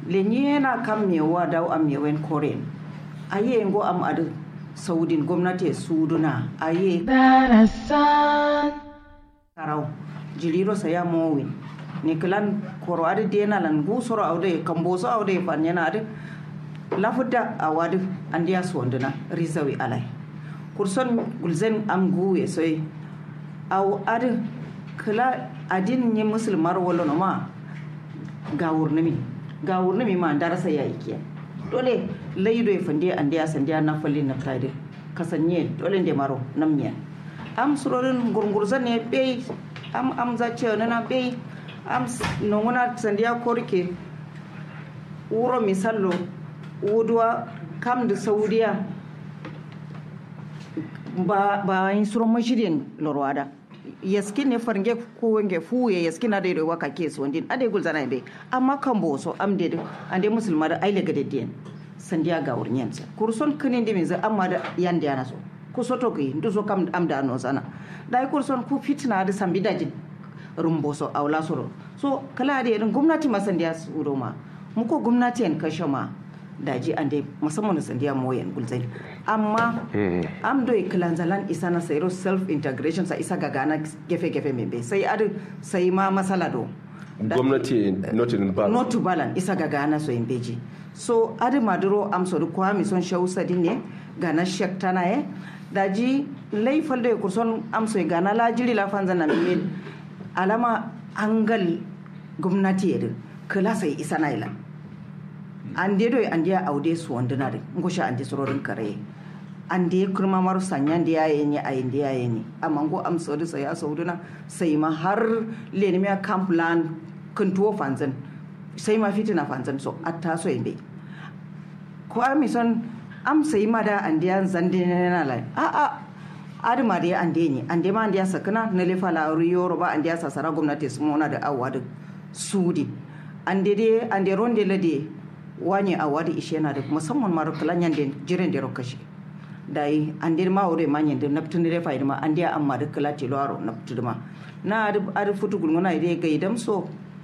lenyena kam mewa daw am mewen koren aye ngo am adu saudin gwamnati suduna aye darasan karau jiliro saya mowin ni klan koro adu dena lan gusoro awde kamboso awde fanyana adu lafuda awadu andiya sonduna rizawi alai kurson gulzen am guwe soy aw adu kala adin ni muslimar wala no ma gawurnimi ma darasa ya ikiya dole laido e fande andiya sandiya na falli na tade kasanye dole nde maro namnya am surorin gurgurzan ne be am zace na be am nongona sandiya korke wuro misallo wudwa kam da saudiya ba yin suron mashirin lorwada yaskin ne farnge ko wenge fuye yaskin ade do waka keso ndin ade gulzana be amma kan boso am de ande musulma da aile ga dedien sandiya ga wurnyen sa kurson kinin de meza amma da yande yana so ku soto ki nduso kam am da no sana dai kurson ku fitna da sambi daji rumboso awla soro so kala de irin gwamnati masandiya su ma muko gwamnati en kashama daji ande musamman sandiya moyen gulzai amma am do iklanzalan isa na sayro self integration sa isa gagana gefe membe sai adu sai ma masala do gwamnati not to balance isa gagana so imbeji so adu maduro am so ko mi son shausa dinne gana shektana daji laifal do kurson am so gana la jiri la fanzana min alama angal gwamnati yedin kala sai isa naila ande do ande aude su wanduna de ngosha ande sororin kare ande kurma maru sanya ande yayin ya ayin da yayin amma go am saudi sai ya sauduna sai ma har leni me camp plan kuntuo fanzan sai ma fitina fanzan so atta so yimbe ko ami son am sai ma da ande yan zande na lai a adama da ande ni ande ma ande sakana na lefa la riyo roba ande sasara gwamnati su mona da awadu sudi ande ronde lade wani a wadi ishe na da musamman maro kalanyan da jiren da rokashi dai andir ma ore manyen da naptun da fa ma andiya amma da kala ti laro naptun ma na ar futu gulmuna ide ga idam so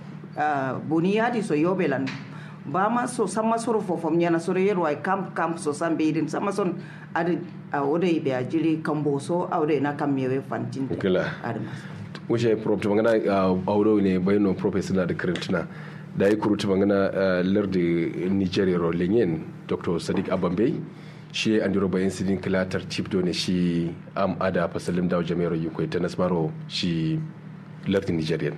buniyadi so yobelan ba ma so sama soro fofom nyana soro yerwa camp so sambe idin sama son ad a ode be ajili kambo so awde na kammewe fantin kila wuce prof magana auro ne bayano professor da karantuna da ya kurutu magana lardi nigeria rolenyen dr sadiq abambe shi an diro bayan sidin kilatar chief ne shi am ada fasalim dawo jami'ar yukwai ta nasmaro shi lardi nigerian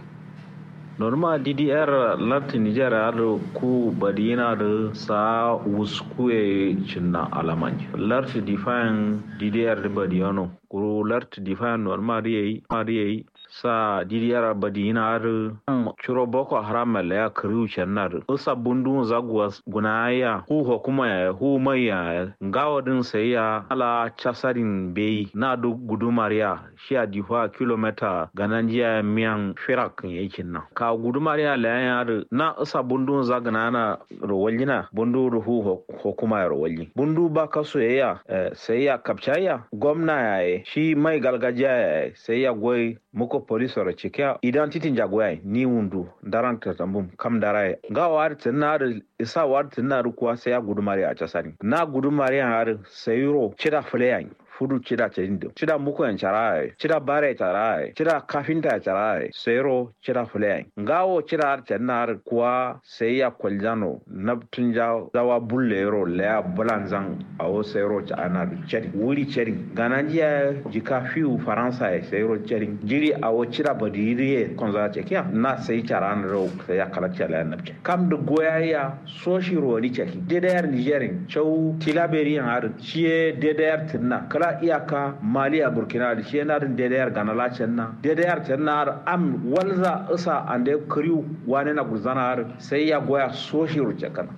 normal ddr lardi nigeria da ku badina da sa wuskuye cinna alamanci lardi define ddr da badiyano kuro lardi define normal yayi sa didiyar badinar ciro boko haram ya kariu channar usa bundu zagwa gunaya hu hukuma ya hu maya gawadin sayya ala chasarin bei na du gudumariya shi a difa kilomita gananjiya miyan firak yakin nan ka gudumariya la ya na usa bundu zagana na rawalina bundu ruhu hukuma ya rawali bundu ba kaso ya sayya kapchaya gwamna ya shi mai galgajiya ya sayya goy muko police ora chikia identity njagwai ni undu daranta tambum kam darai ga war tinar isa war tinar kuwa sai ya gudumari a casari na gudumari har sayro cida fleyan fudu cida cedindo cida muko yan charai cida bare charai cida kafinta charai sayro cida fleyan ngawo cida har tinar kuwa sai ya kwaljano nabtunja dawa bullero la bulanzan awo sayro cha anar cedi wuri cedi gananjiya jika fiu faransa sayro cedi jiri awo cida badiriye konza cekia na sai charan ro ya kala chala nabke kam de goyaya so shiro ni ceki DDR Nigerin chau tilaberi har chie DDR tinna kala iyaka Mali a Burkina da chie na DDR ganala cenna DDR tinna am walza isa ande kriu wane na guzana har sai ya goya so shiro cekana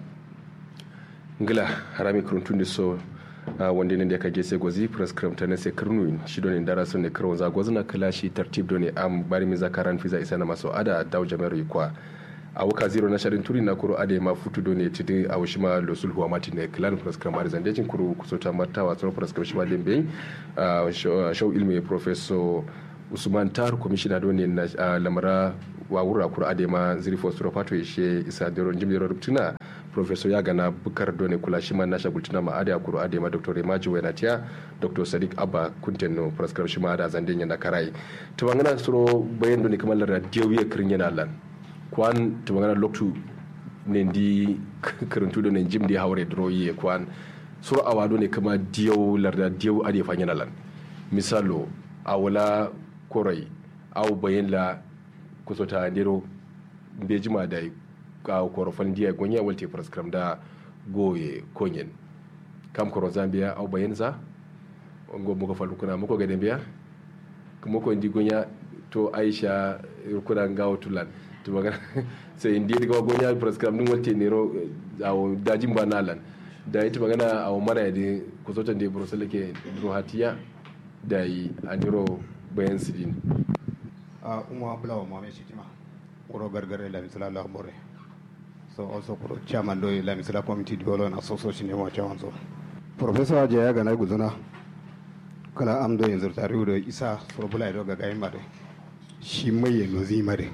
ngila harami kuruntundi so wanda ne da ka gese gozi prescribe ta ne sai karnu shi don indara sun ne karwan zagozuna kala shi tartib don ne am bari mi zakaran fiza isa na maso ada daw jamaru ikwa a wuka zero na sharin turi na kuro ade ma futu don ne tidi a washima lo sulhu amati ne clan prescribe mari zandejin kuro kusota marta wa tsoro prescribe shi ma dembe show ilmi professor Usman Tar commissioner don ne na lamara wa wura kur adema zirfo stropato ishe isa dero jimiro ruptuna professor ya gana bukar done kula shi man nasha gultuna ma ada kur adema dr Remaji Wenatia dr Sadiq Abba kuntenno prescribe shi ma ada zanden yana karai to bangana suro bayan done kamar da diyawiye kirin yana lan kwan to bangana loktu ne di kirintu done jimdi hawre droyi kwan suro awado ne kama diyaw larda diyaw ade fanyana lan misalo awala korai aw bayan la kusota ndero bejima da ka korofan dia gonya walte prescribe da goye konyen kam koro Zambia aw bayan za ngo muko falu kuna muko ga dembiya kuma ko ndi gonya to Aisha kuna ngawo tulan to magana sai ndi ga gonya prescribe dum walte nero aw dajin banalan da ita magana aw mara da kusota ndi brosel ke drohatiya da yi andiro bayan sidin Umar Abdullah Mohamed Shitima, Uro Gargare Lamisala Labore. So also Chairman Doi Lamisala Committee Development Association in Wachawanzo. Professor Jaya Gana Guzuna, Kala Amdo in Zurtaru Isa, Sorobula Roga Gaimare. She may Nozimare.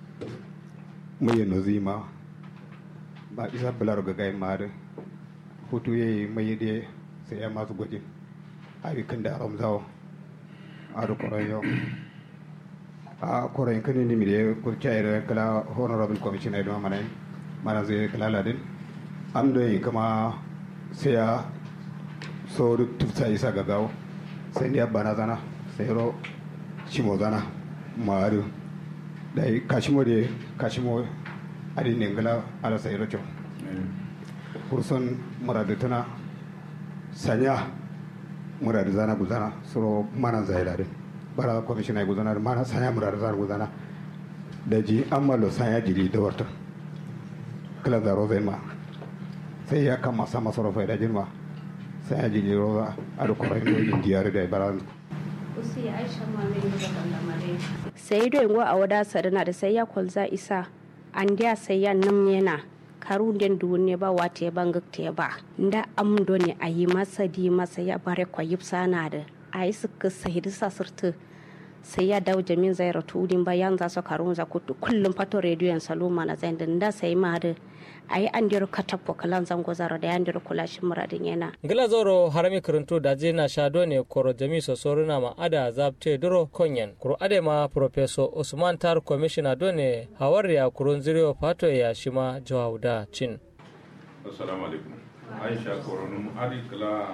May Nozima, but Isa Belaroga Gaimare, Hutu Mayede, say Amas Godin. I can Daromzao, Arukorayo. Koren kan ni mire ko chaire kala honorable commissioner do manay manaze kala ladin am do kama seya so tufta isa gagaw sai ne bana zana sai ro shimo zana maru dai kashimo adi ne ngala ala sai ro cho kurson muradu tana sanya muradu zana guzana so mana zailadin bara commissioner gudana mana sanya murar zar gudana da ji amalo sanya jiri da warta kala da rozema sai ya kama sama sorofa da jinma sanya jiri roza ado korai no indiyar da baran usi Aisha Muhammad da kallamare sai do ngo awada sadana da sai ya kolza isa andiya sai ya namnyena karu den dunne ba wate bangakte ba nda amdo ne ayi masa di masa ya bare ko yipsana da a yi suka sahidu sasirtu sai ya dawo jamin zai ratu udin bayan za su karun za kutu kullum fato rediyon saloma na zai da sai ma da a yi an diro katafo kalan zango zara da yan diro kula shi muradin yana. Gila zoro harami karantu da je na shado ne koro jami sosoro na ma'ada zabte duro konyen kuro ade ma professor Usman Tar commissioner done hawar ya kurun ziriyo fato ya shima jawauda cin. Assalamu alaikum. Aisha koronum adikla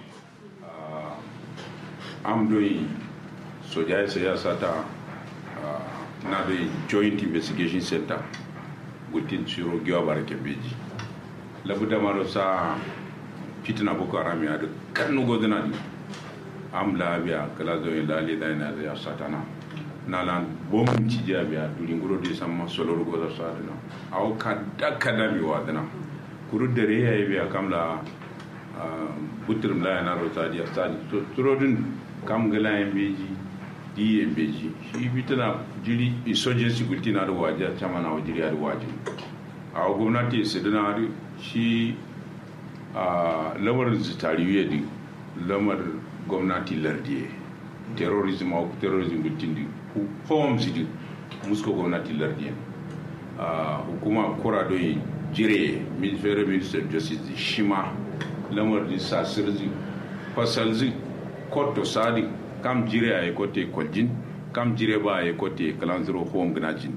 am doing soja siyasa ta na da joint investigation center gutin shiro giwa barake beji labuda maro sa fitina boko haram ya da kanu godana ni am labiya kala zo lali da ina da satana na lan bom ci jabiya duri ngoro de samma solo go da sadana aw kada mi wadana kuru dare yayi biya kamla butrum la na rota dia stadi to turodin kam gala embeji di embeji shi bitana jiri insurgency gutina da waje chama na wajiri da waje a gwamnati sidina shi lamar zitariye di lamar gwamnati lardiye terrorism gutin di forms di musko gwamnati lardiye hukuma kura do jire minister justice di shima lamar di sasirzi fasalzi koto sadi kam jire ay kote koljin kam jire ba ay kote kalanzuro hom gnajin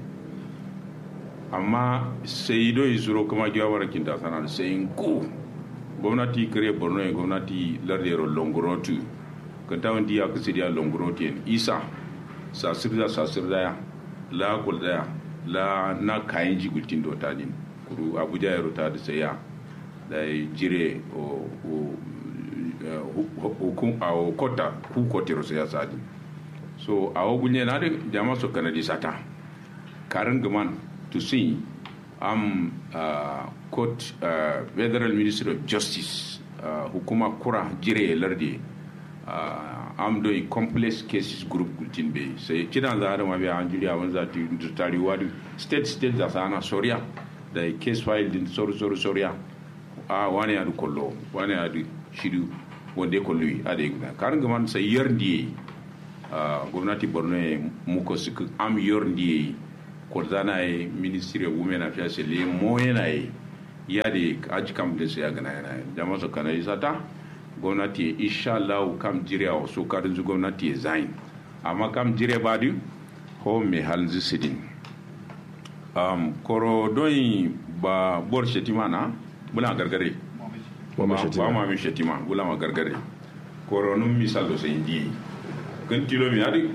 amma sai do izuro kuma jawara kinda sana sai ku gwamnati kare borno e gwamnati lardero longorotu kan tawon diya ka sidiya longorotu en isa sasirda ya la kulda la na kayan jigutin do tadin kuru abuja ya rota da sai ya da jire o hukum a kota ku kotero siyasa din so a ogunye na da jama so kanadi sata karin gaman to see court federal ministry of justice hukuma kura jire lardi am do complex cases group gultin be sai kidan za da mabiya an juriya wanza ta tari wadi state da sana soria da case file din soria wani adu kollo wani adu shidu wanda ko lui ade karin gaman sai yardi gwamnati borno muko su am yardi korzana yi ministry of women affairs le mo yana yi ya da aji kam da su ya gana yana jama'a su kana isa ta gwamnati insha Allah kam jire a wasu karin zu gwamnati ya zain amma kam jire ba du ho me halin zu sidin koro don ba bor shetima na bula gargare ba ma mi shetima bula ma gargare koro nun misal do sai ndi kan kilo mi adi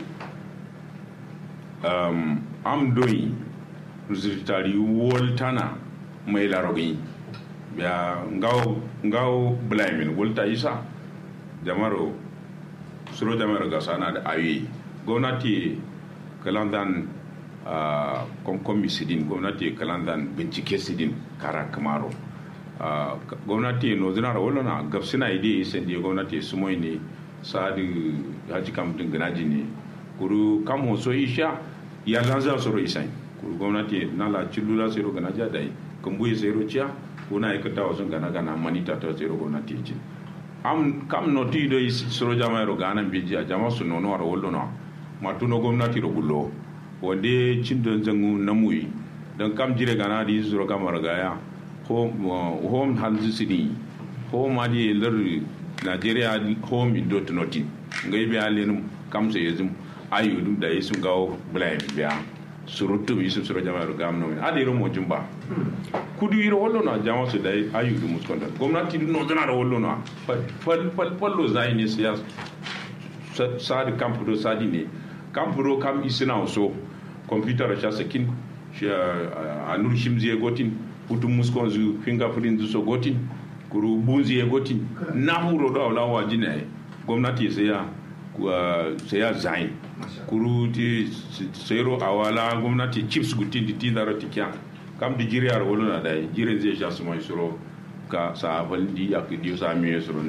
am doyi rizitari woltana mai larogi ya ngaw blaimin wolta isa jamaro suro jamaro gasana da ayi gwamnati kalandan komkomi sidin gwamnati kalandan bincike sidin kara kamaro gwamnati no zinar wallona gabsina ide sai da gwamnati su mai ne sadi haji kam dinganaji ne kuru kam hoso isha ya lanza soro isai kuru gwamnati nala chilula sero ganaja dai kumbuye sero chia una ikata wasun gana manita ta sero gwamnati ji am kam noti do soro jama ro gana biji a jama su nono ro wallona matuno gwamnati ro gullo wande cindon zangu namui dan kam jire gana di soro kamar gaya home hanzu sidi home adi lar Nigeria home in dot noti ngai be alin kam se yezum ayudum da yesum gawo blame biya surutu yusuf sura jama ro gam no adi ro mo jumba kudu yiro wollo na jama su dai ayudum muskonda gomnati no dana ro wollo na fal lo zaini siyas sad camp do sadine camp ro kam isina so computer cha sakin anur shimzi gotin putum muskon zu fingerprint so gotin kuru bunzi ya gotin na huro da wala wa jina gwamnati sai ya zain kuru ti sero awala gwamnati chips gutin di tindaro tikya kam di jiri ar wala da jiri zai sha su mai suro ka sa baldi ya kidiyo sa mi suro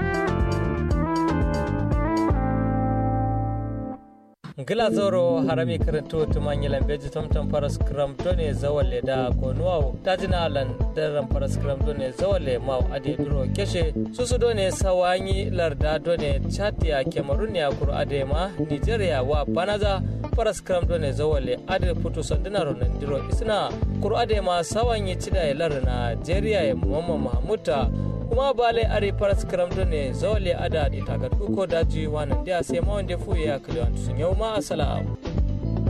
gila zoro harami karanto tumanyi lambeji tomtom paras kram done zawalle da konuwa tajina alan daran paras kram done zawalle maw ade duro keshe susu done sawanyi larda done chatia kemarun ya kuru ade ma nigeria wa banaza paras kram done zawalle ade putu sandinaro nan diro isna kuru ade ma sawanyi chida lar nigeria ya mamma mahmuta kuma bale are paras karamdo ne zawale ada di tagar ko daji wannan da sai ma wanda fu ya kalewan sun yau ma assalamu